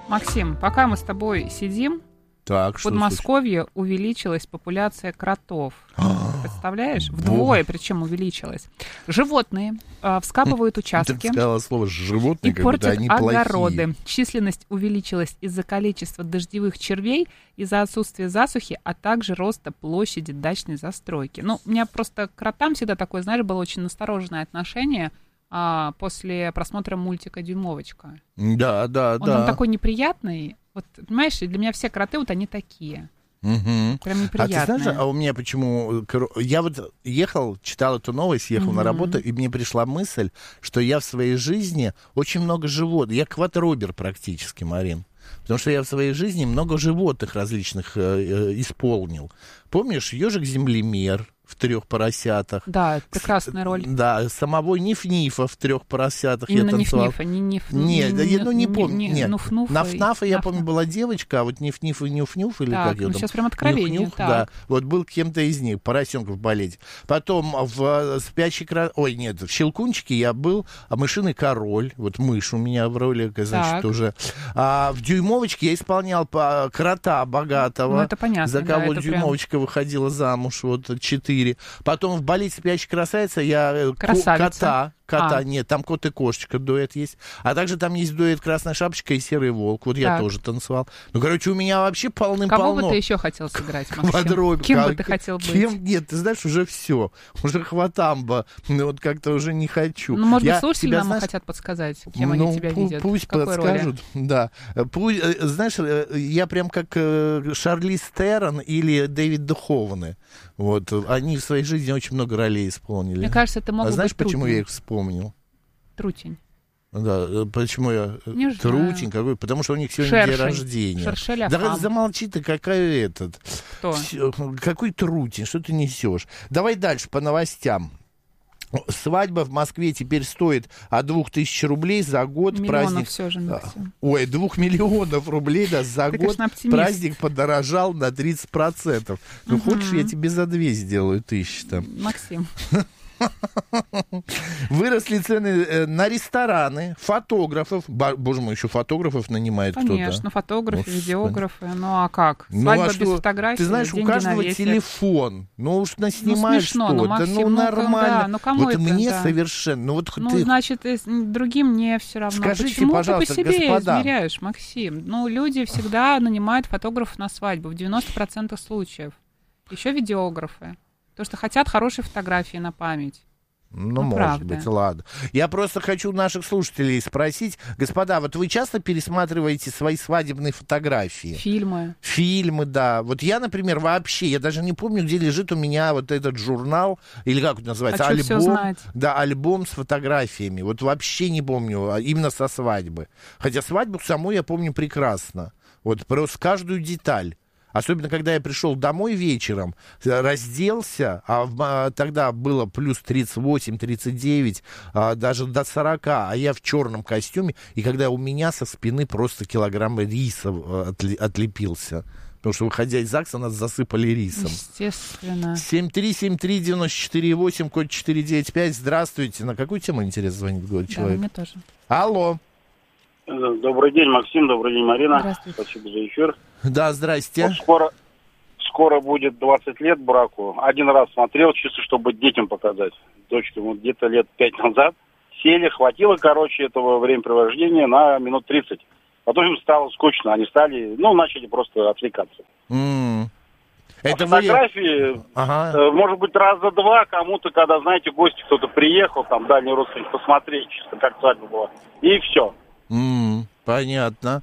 Максим, пока мы с тобой сидим, Так, в что Подмосковье увеличилась популяция кротов. Представляешь? Вдвое, причем увеличилась. Животные вскапывают Ты участки сказала слово «животные», и как будто портят они огороды. плохие. Численность увеличилась из-за количества дождевых червей, из-за отсутствия засухи, а также роста площади дачной застройки. Ну, у меня просто к кротам всегда такое, знаешь, было очень настороженное отношение после просмотра мультика «Дюймовочка». Да. Он такой неприятный. Вот, понимаешь, для меня все кроты вот они такие. Угу. Прям неприятные. А ты знаешь, у меня почему... Я вот ехал, читал эту новость, ехал на работу, и мне пришла мысль, что я в своей жизни очень много животных... Я квадробер практически, Марин. Потому что я в своей жизни много животных различных исполнил. Помнишь, ежик-землемер в 3 поросятах? Да, прекрасная роль. Да, самого Ниф-Нифа в 3 поросятах Именно я танцевал. Ниф-Нифа, не Ниф. Нет, не помню. Нет. Нуф-Нуфа. Наф-Нафа, я помню, была девочка, а вот Ниф-Ниф и Нюф-Нюф, или так, как ее там? сейчас прям откровение. Нюх-Нюх, да. Вот был кем-то из них, поросенков болеть. Потом в «Спящей в «Щелкунчике» я был мышиный король. Вот мышь у меня в роли, значит, так. уже. А в «Дюймовочке» я исполнял крота богатого. Ну, это понятно. За кого да, «Дюймовочка» выходила замуж, вот 4. Потом в «Балете спящей красавицы» я кота, нет, там кот и кошечка дуэт есть. А также там есть дуэт «Красная шапочка» и «Серый волк». Вот я тоже танцевал. Ну, короче, у меня вообще полным-полно. Кого бы ты еще хотел сыграть, Максим? Кем бы ты хотел быть? Нет, ты знаешь, уже все. Уже хватамба. Вот как-то уже не хочу. Ну, может быть, слушатели нам хотят подсказать, кем они тебя видят. Пусть подскажут. Да. Знаешь, я прям как Шарлиз Терон или Дэвид Духовны. Вот. Они в своей жизни очень много ролей исполнили. Мне кажется, это могут быть знаешь, почему трутень. я их вспомнил? Трутень. Да, почему я... Не Трутень какой? Потому что у них сегодня день рождения. Шершель Да замолчи ты, какая этот... Кто? Какой трутень, что ты несешь? Давай дальше по новостям. Свадьба в Москве теперь стоит от 2000 рублей за год. Миллионов праздник... все же, Максим. Ой, 2 миллионов рублей за ты, год. Конечно, праздник подорожал на 30%. Ну, хочешь, я тебе за 2 сделаю 1000 там. Максим. Выросли цены на рестораны, фотографов. Боже мой, еще фотографов нанимает кто-то. Конечно, фотографы, видеографы. Ну а как? Ну, Свадьба без фотографий. Ты знаешь, у каждого телефон. Ну уж наснимаешь смешно, что-то. Максим, нормально. Ну кому вот это? Мне совершенно. Значит, другим не все равно. Скажите, почему пожалуйста, ты по себе господа. измеряешь, Максим? Ну, люди всегда нанимают фотографов на свадьбу в 90% случаев. Еще видеографы. Потому что хотят хорошие фотографии на память. Ну, может правда. быть, ладно. Я просто хочу наших слушателей спросить. Господа, вот вы часто пересматриваете свои свадебные фотографии? Фильмы, да. Вот я, например, вообще, я даже не помню, где лежит у меня вот этот журнал, или как это называется, Хочу альбом. все знать. Да, альбом с фотографиями. Вот вообще не помню, именно со свадьбы. Хотя свадьбу саму я помню прекрасно. Вот просто каждую деталь. Особенно, когда я пришел домой вечером, разделся, тогда было плюс 38, 39, даже до 40, а я в черном костюме, и когда у меня со спины просто килограмм риса отлепился. Потому что, выходя из ЗАГСа, нас засыпали рисом. Естественно. 7373948, код 495. Здравствуйте. На какую тему, интересно, звонит человек? Да, мне тоже. Алло. Добрый день, Максим. Добрый день, Марина. Здравствуйте. Спасибо за эфир. Да, здрасте. Вот скоро будет 20 лет браку. Один раз смотрел, чисто чтобы детям показать. Дочке вот где-то лет 5 назад. Сели, хватило, этого времяпровождения на минут 30. Потом им стало скучно. Они начали просто отвлекаться. Это фотографии, может быть, раза два кому-то, когда, знаете, гости, кто-то приехал, там, дальний родственник, посмотреть, чисто как свадьба была. И все. Понятно.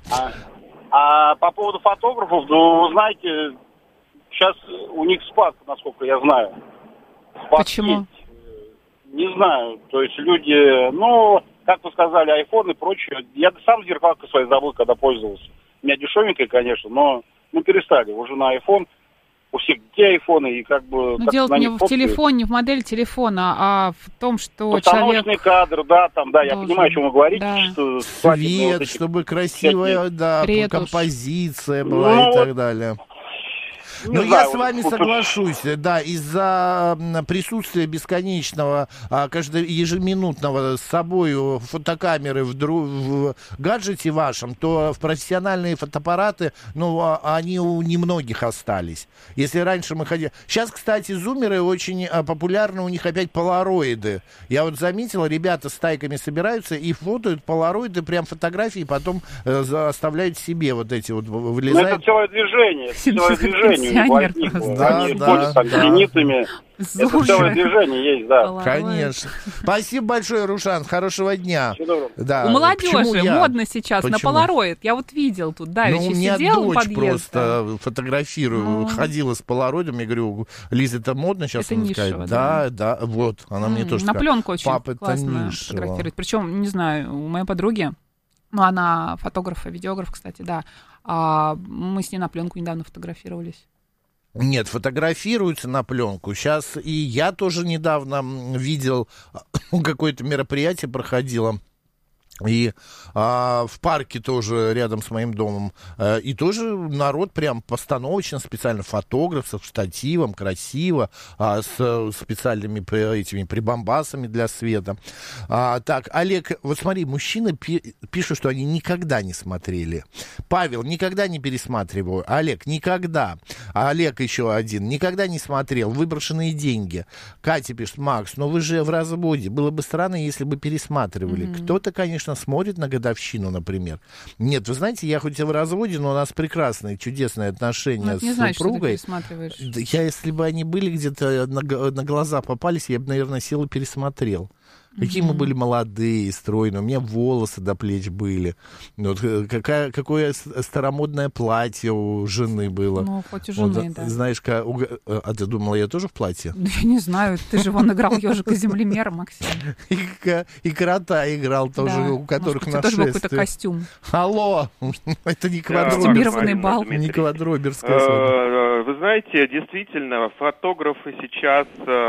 А по поводу фотографов, вы знаете, сейчас у них спад, насколько я знаю. Почему? Есть. Не знаю. То есть люди, как вы сказали, айфон и прочее. Я сам зеркалкой своей забыл, когда пользовался. У меня дешевенькая, конечно, но перестали. Уже на айфон. У всех детей айфоны, и дело не в телефоне, не в модели телефона, а в том, что установочный кадр, да, я понимаю, о чем вы говорите. Да. Что свет, чтобы красивая, композиция была и так далее. Но Не я знаю, с вами вот- соглашусь, да, из-за присутствия бесконечного, ежеминутного с собой фотокамеры в гаджете вашем, то в профессиональные фотоаппараты, они у немногих остались. Если раньше мы ходили... Сейчас, кстати, зумеры очень популярны, у них опять полароиды. Я вот заметил, ребята с тайками собираются и фотают полароиды, прям фотографии, потом оставляют себе вот эти вот, Ну, вылезают. это целое движение. Это целое движение. Пенсионер у них. просто. Да, Они да, ходят там да. зенитами. Это целое движение есть, да. Полароид. Конечно. Спасибо большое, Рушан. Хорошего дня. Всего доброго. Да. У молодежи Почему я? модно сейчас на Почему? полароид. Я вот видел тут, да, Ну, у еще меня сидел у дочь подъезда. просто фотографирую, ходила с полароидом, я говорю, Лиза, это модно сейчас? Это Она нишево, сказала, да. да, вот, она мне тоже На сказала, пленку очень папа, это классно нишево. фотографировать. Причем, не знаю, у моей подруги, она фотограф и видеограф, кстати, да, мы с ней на пленку недавно фотографировались. Нет, фотографируются на пленку. Сейчас и я тоже недавно видел, какое-то мероприятие проходило. И в парке тоже рядом с моим домом. И тоже народ прям постановочно, специально фотограф со штативом, красиво, с специальными этими прибамбасами для света. Так, Олег, вот смотри, мужчины пишут, что они никогда не смотрели. Павел, никогда не пересматриваю. Олег, никогда. Олег еще один, никогда не смотрел. Выброшенные деньги. Катя пишет, Макс, но вы же в разводе. Было бы странно, если бы пересматривали. Кто-то, конечно, смотрит на годовщину, например. Нет, вы знаете, я хоть и в разводе, но у нас прекрасные, чудесные отношения Не с знаю, что ты супругой. пересматриваешь. Да я, если бы они были где-то на глаза попались, я бы, наверное, сел и пересмотрел. Какие мы были молодые, стройные, у меня волосы до плеч были. Вот, какое старомодное платье у жены было. Ну, хоть у жены, Вот, да. знаешь, а ты думала, я тоже в платье? Да я не знаю, ты же вон играл ежика землемера, Максим. И крота играл тоже, Да. у которых Может, у тебя тоже был какой-то нашествие. костюм. Алло, это не Костюмированный квадроберская. бал. Не квадроберская свадьба. Вы знаете, действительно, фотографы сейчас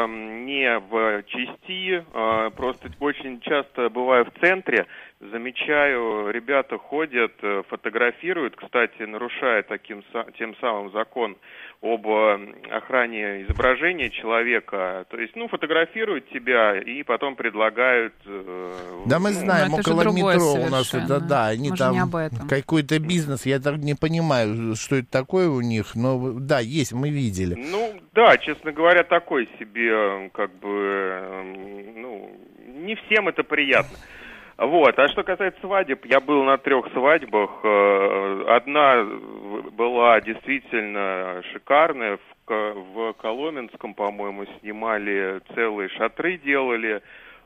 не в части, просто очень часто бываю в центре, замечаю, ребята ходят, фотографируют, кстати, нарушая тем самым закон об охране изображения человека. То есть, фотографируют тебя и потом предлагают... Да мы знаем, это же около другое метро у нас совершенно. это, да, они Мы же не там об этом. какой-то бизнес, я так не понимаю, что это такое у них, но да, есть, мы видели. Да, честно говоря, такой себе, не всем это приятно. Вот. А что касается свадеб, я был на 3 свадьбах. Одна была действительно шикарная. В Коломенском, по-моему, снимали целые шатры, делали.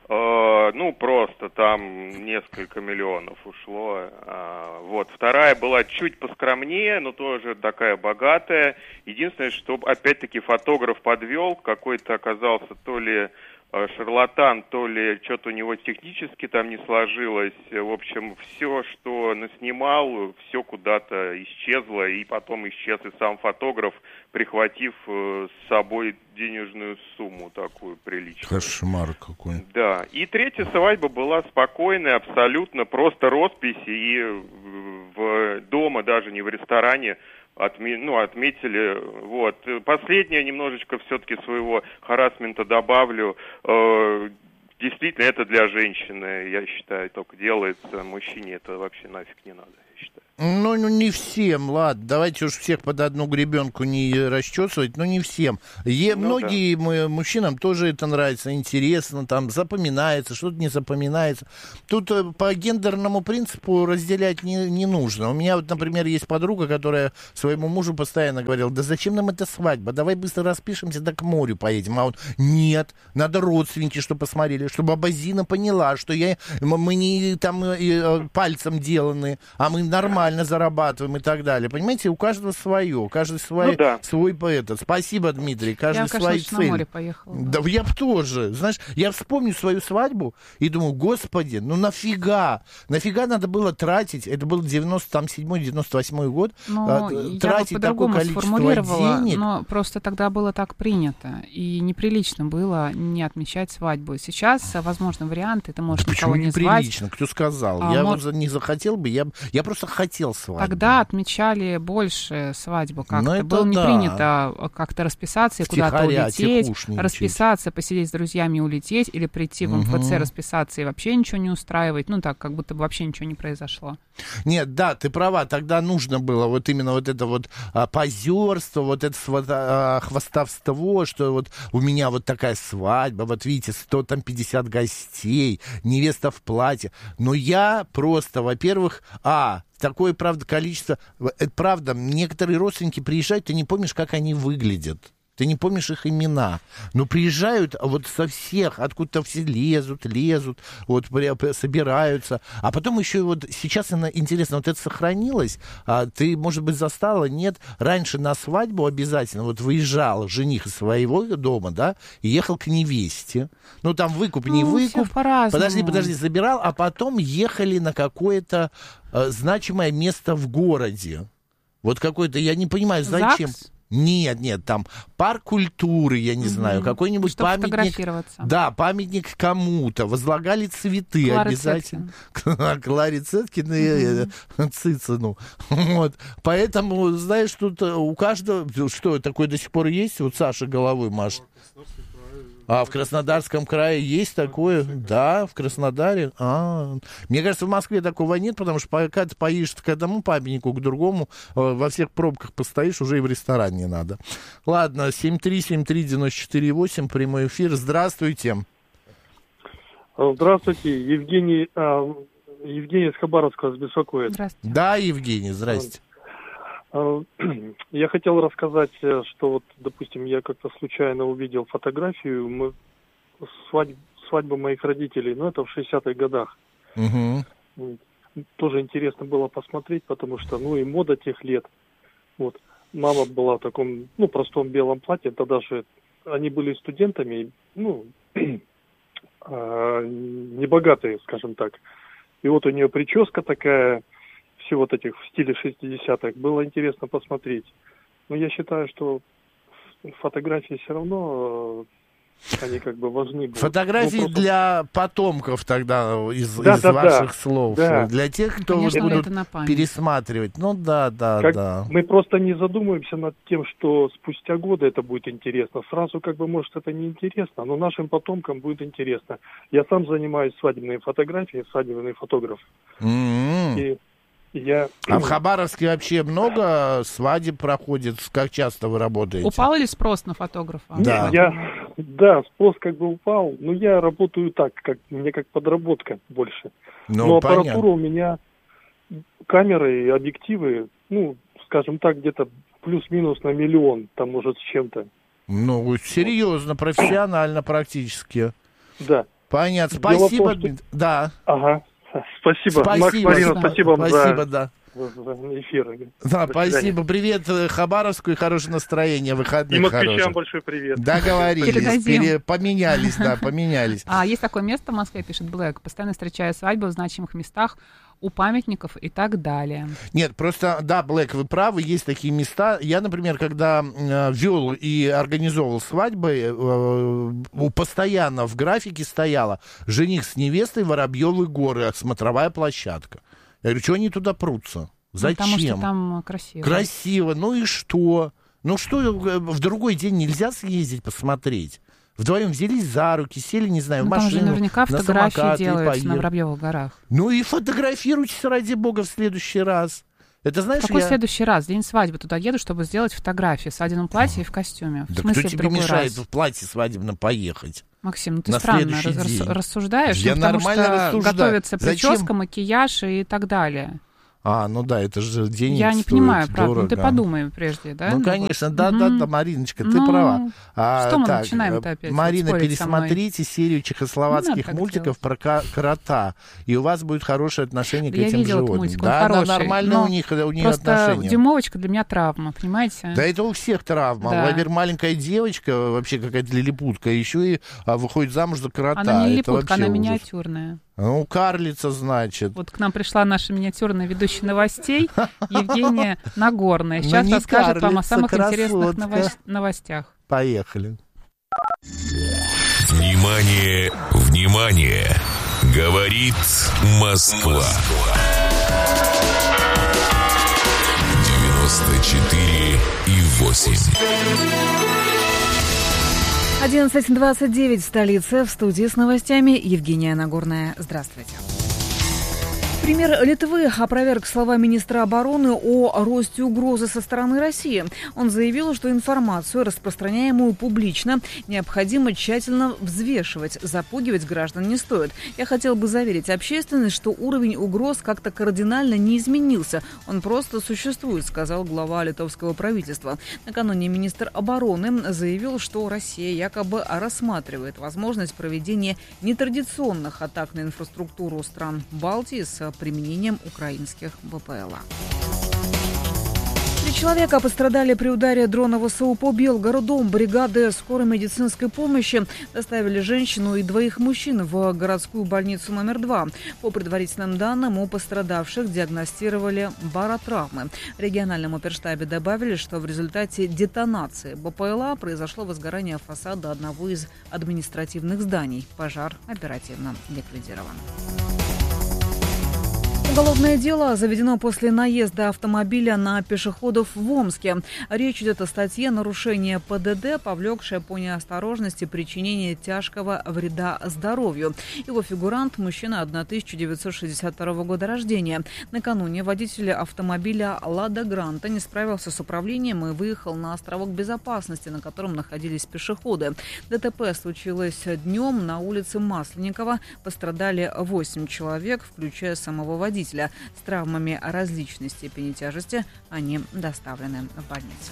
Просто там несколько миллионов ушло. Вот. Вторая была чуть поскромнее, но тоже такая богатая. Единственное, что опять-таки фотограф подвел, какой-то оказался то ли шарлатан, то ли что-то у него технически там не сложилось. В общем, все, что наснимал, все куда-то исчезло, и потом исчез и сам фотограф, прихватив с собой денежную сумму такую приличную. Кошмар какой. Да. И 3-я свадьба была спокойная, абсолютно, просто роспись, и дома, даже не в ресторане, отметили. Вот. Последнее немножечко все-таки своего харассмента добавлю. Действительно, это для женщины, я считаю, только делается. Мужчине это вообще нафиг не надо, я считаю. Не всем, ладно, давайте уж всех под одну гребенку не расчесывать, но не всем. Многие мужчинам тоже это нравится, интересно, там запоминается, что-то не запоминается. Тут по гендерному принципу разделять не нужно. У меня вот, например, есть подруга, которая своему мужу постоянно говорила, да зачем нам эта свадьба, давай быстро распишемся, да к морю поедем. А он, нет, надо родственники, чтобы посмотрели, чтобы Абазина поняла, что мы не там пальцем деланы, а мы нормально зарабатываем и так далее. Понимаете, у каждого свое, каждый свой поэт. Спасибо, Дмитрий, каждый свои цели. Я, на море поехала. Да я бы тоже. Знаешь, я вспомню свою свадьбу и думаю, господи, нафига? Нафига надо было тратить, это был 97-98 год, тратить такое количество денег. Но просто тогда было так принято, и неприлично было не отмечать свадьбу. Сейчас, возможно, варианты, ты можешь никого не звать. Почему неприлично? Кто сказал? Я не захотел бы, я просто просто хотел свадьбу. Тогда отмечали больше свадьбу как-то. это Было не да. принято как-то расписаться и куда-то Втихаря улететь, тихушничать. расписаться, посидеть с друзьями и улететь, или прийти в МФЦ, расписаться и вообще ничего не устраивать. Ну так, как будто бы вообще ничего не произошло. Нет, да, ты права, тогда нужно было вот именно вот это вот позерство, вот это хвастовство, что вот у меня вот такая свадьба, вот видите, 150 гостей, невеста в платье. Но я просто, во-первых, такое, правда, количество... Это правда, некоторые родственники приезжают, ты не помнишь, как они выглядят. Ты не помнишь их имена. Но приезжают вот со всех, откуда-то все лезут, вот собираются. А потом еще вот сейчас интересно, вот это сохранилось. Ты, может быть, застала? Нет. Раньше на свадьбу обязательно вот выезжал жених из своего дома, да, и ехал к невесте. Ну, там выкуп, не выкуп. Подожди, забирал, а потом ехали на какое-то значимое место в городе. Вот какое-то, я не понимаю, зачем... ЗАГС? Нет, там парк культуры, я не знаю, какой-нибудь чтобы памятник. Фотографироваться. Да, памятник кому-то. Возлагали цветы Кларе обязательно. Кларе Цеткиной, Цицину. Вот. Поэтому, знаешь, тут у каждого... Что, такое до сих пор есть? Вот Саша головой машет. А в Краснодарском крае есть такое? Да, в Краснодаре. Мне кажется, в Москве такого нет, потому что пока ты поедешь к одному памятнику, к другому, во всех пробках постоишь, уже и в ресторан не надо. Ладно, 7373948, прямой эфир. Здравствуйте. Здравствуйте, Евгений из Хабаровска вас беспокоит. Здравствуйте. Да, Евгений, здрасте. Я хотел рассказать, что вот, допустим, я как-то случайно увидел фотографию свадьбы моих родителей, но это в 60-х годах. Угу. Тоже интересно было посмотреть, потому что, и мода тех лет. Вот. Мама была в таком, простом белом платье, тогда же они были студентами, небогатые, скажем так. И вот у нее прическа такая, все вот этих в стиле 60-х. Было интересно посмотреть. Но я считаю, что фотографии все равно, они как бы важны. Фотографии для потомков тогда, из ваших слов. Да. Для тех, кто будут пересматривать. Да. Мы просто не задумываемся над тем, что спустя годы это будет интересно. Сразу может это не интересно, но нашим потомкам будет интересно. Я сам занимаюсь свадебной фотографией, свадебный фотограф. А в Хабаровске вообще много свадеб проходит? Как часто вы работаете? Упал ли спрос на фотографа? Да. Да, спрос упал. Но я работаю так, мне как подработка больше. Но аппаратура у меня, камеры и объективы, скажем так, где-то плюс-минус на 1 миллион, там может с чем-то. Серьезно, профессионально практически. Да. Понятно. Спасибо. Да. Ага. Спасибо. Макс, Марина, спасибо вам за эфир. Да, спасибо. Привет Хабаровску и хорошее настроение. Выходных и москвичам хороших. Большой привет. Договорились. Поменялись. Есть такое место в Москве, пишет Блэк. Постоянно встречаю свадьбы в значимых местах, у памятников и так далее. Нет, просто, да, Блэк, вы правы, есть такие места. Я, например, когда вел и организовывал свадьбы, постоянно в графике стояло жених с невестой, Воробьевы горы, смотровая площадка. Я говорю, что они туда прутся? Зачем? Потому что там красиво. Красиво, и что? Что, в другой день нельзя съездить посмотреть? Вдвоем взялись за руки, сели, не знаю, в машину, там же наверняка фотографии самокат, делаются на Воробьевых горах. И фотографируйтесь, ради бога, в следующий раз. Это знаешь, Какой следующий раз? День свадьбы. Туда еду, чтобы сделать фотографии в свадебном платье и в костюме. Да кто тебе мешает в платье свадебном поехать? Максим, ты странно рассуждаешь, потому что готовится прическа, макияж и так далее. Это же денег Я не стоит, понимаю, правда. дорого. Ты подумай прежде, да? Конечно, да, Мариночка, ты права. Что мы начинаем-то опять? Марина, пересмотрите серию чехословацких мультиков про крота, и у вас будет хорошее отношение к этим животным. Да, нормально у них отношения. Просто дюймовочка для меня травма, понимаете? Да, это у всех травма. Да. Например, маленькая девочка, вообще какая-то лилипутка, еще и выходит замуж за крота. Она не лилипутка, она миниатюрная. Карлица, значит. Вот к нам пришла наша миниатюрная ведущая новостей Евгения Нагорная. Сейчас расскажет вам о самых интересных новостях. Поехали. Внимание, внимание! Говорит Москва. 8. 11:29 в столице. В студии с новостями Евгения Нагорная. Здравствуйте. Премьер Литвы опроверг слова министра обороны о росте угрозы со стороны России. Он заявил, что информацию, распространяемую публично, необходимо тщательно взвешивать. Запугивать граждан не стоит. Я хотел бы заверить общественность, что уровень угроз как-то кардинально не изменился. Он просто существует, сказал глава литовского правительства. Накануне министр обороны заявил, что Россия якобы рассматривает возможность проведения нетрадиционных атак на инфраструктуру стран Балтии с применением украинских БПЛА. 3 человека пострадали при ударе дрона ВСУ по Белгороду. Бригады скорой медицинской помощи доставили женщину и 2 мужчин в городскую больницу номер 2. По предварительным данным, у пострадавших диагностировали баротравмы. В региональном оперштабе добавили, что в результате детонации БПЛА произошло возгорание фасада одного из административных зданий. Пожар оперативно ликвидирован. Уголовное дело заведено после наезда автомобиля на пешеходов в Омске. Речь идет о статье «Нарушение ПДД, повлекшее по неосторожности причинение тяжкого вреда здоровью». Его фигурант – мужчина 1962 года рождения. Накануне водитель автомобиля «Лада Гранта» не справился с управлением и выехал на островок безопасности, на котором находились пешеходы. ДТП случилось днем на улице Масленникова. Пострадали 8 человек, включая самого водителя. С травмами различной степени тяжести они доставлены в больницу.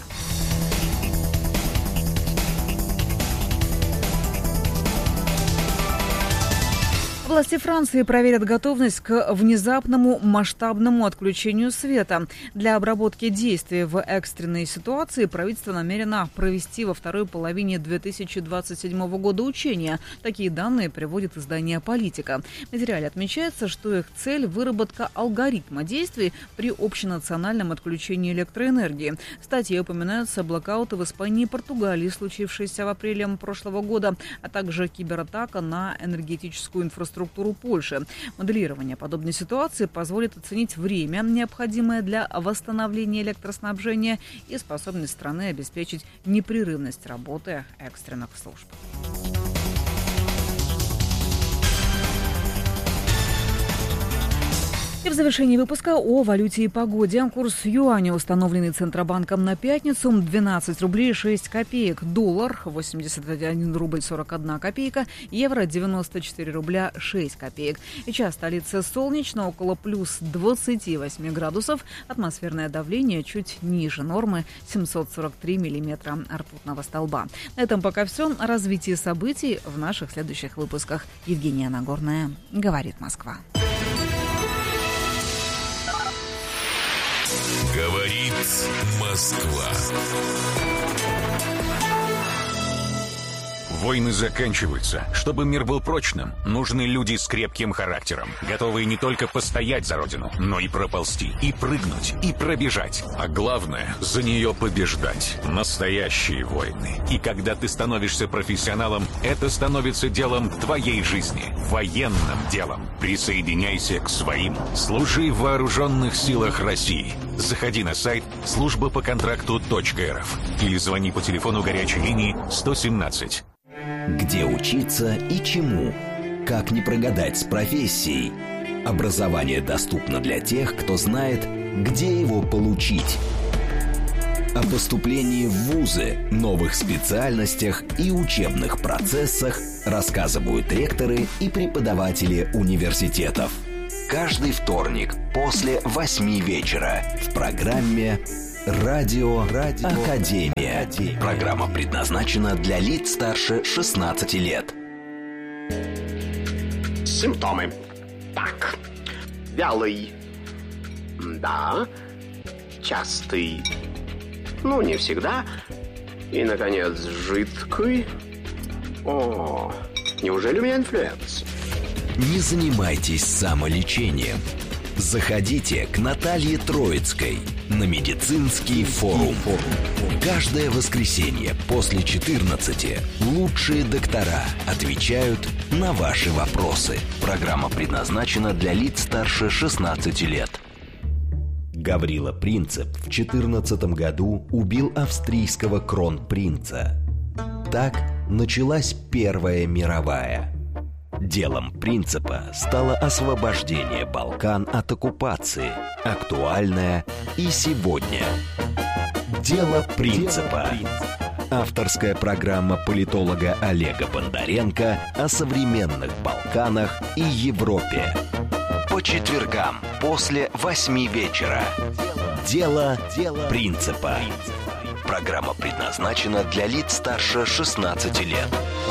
Власти Франции проверят готовность к внезапному масштабному отключению света. Для обработки действий в экстренной ситуации правительство намерено провести во второй половине 2027 года учения. Такие данные приводит издание «Политика». В материале отмечается, что их цель – выработка алгоритма действий при общенациональном отключении электроэнергии. В статье упоминаются блокауты в Испании и Португалии, случившиеся в апреле прошлого года, а также кибератака на энергетическую инфраструктуру Польши. Моделирование подобной ситуации позволит оценить время, необходимое для восстановления электроснабжения, и способность страны обеспечить непрерывность работы экстренных служб. И в завершении выпуска о валюте и погоде. Курс юаня, установленный Центробанком на пятницу, 12 рублей 6 копеек. Доллар 81 рубль 41 копейка. Евро 94 рубля 6 копеек. Сейчас столица солнечно, около плюс 28 градусов. Атмосферное давление чуть ниже нормы, 743 миллиметра ртутного столба. На этом пока все. Развитие событий в наших следующих выпусках. Евгения Нагорная, говорит Москва. Говорит Москва. Войны заканчиваются. Чтобы мир был прочным, нужны люди с крепким характером, готовые не только постоять за родину, но и проползти, и прыгнуть, и пробежать. А главное, за нее побеждать. Настоящие войны. И когда ты становишься профессионалом, это становится делом твоей жизни. Военным делом. Присоединяйся к своим. Служи в вооруженных силах России. Заходи на сайт службапоконтракту.рф или звони по телефону горячей линии 117. Где учиться и чему? Как не прогадать с профессией? Образование доступно для тех, кто знает, где его получить. О поступлении в вузы, новых специальностях и учебных процессах рассказывают ректоры и преподаватели университетов. Каждый вторник после 8 вечера в программе «Радио Академия». Программа предназначена для лиц старше 16 лет. Симптомы. Так. Вялый. Да. Частый. Ну, не всегда. И, наконец, жидкий. О, неужели у меня инфлюенс? Не занимайтесь самолечением. Заходите к Наталье Троицкой на медицинский форум. Каждое воскресенье после 14 лучшие доктора отвечают на ваши вопросы. Программа предназначена для лиц старше 16 лет. Гаврила Принцип в 14 году убил австрийского кронпринца. Так началась Первая мировая. Делом Принципа стало освобождение Балкан от оккупации, актуальное и сегодня. Дело Принципа. Авторская программа политолога Олега Бондаренко о современных Балканах и Европе. По четвергам после 8 вечера. Дело Принципа. Программа предназначена для лиц старше 16 лет.